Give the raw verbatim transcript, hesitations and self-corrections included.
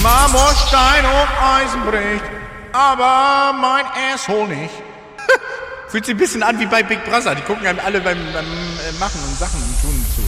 Marmorstein und Eisen bricht, aber mein Asshole nicht. Fühlt sich ein bisschen an wie bei Big Brother. Die gucken einem alle beim, beim äh, Machen und Sachen und Tun zu.